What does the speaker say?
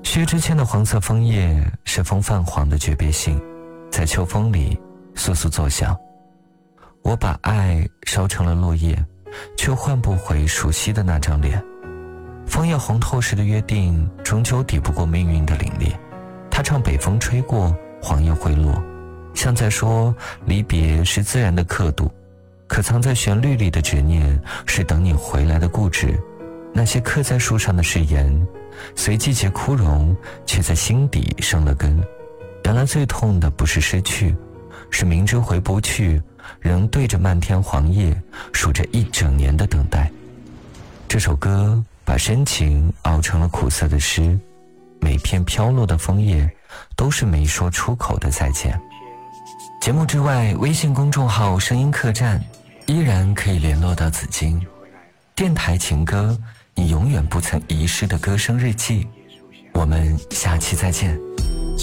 薛之谦的黄色枫叶是风泛黄的诀别性，在秋风里簌簌作响。我把爱烧成了落叶，却换不回熟悉的那张脸。枫叶红透时的约定，终究抵不过命运的凛冽。他唱北风吹过，黄叶会落，像在说离别是自然的刻度，可藏在旋律里的执念是等你回来的固执。那些刻在树上的誓言，随季节枯荣，却在心底生了根。原来最痛的不是失去，是明知回不去，仍对着漫天黄叶数着一整年的等待。这首歌把深情熬成了苦涩的诗，每片飘落的枫叶都是没说出口的再见。节目之外，微信公众号声音客栈依然可以联络到紫荆。电台情歌，你永远不曾遗失的歌声日记。我们下期再见。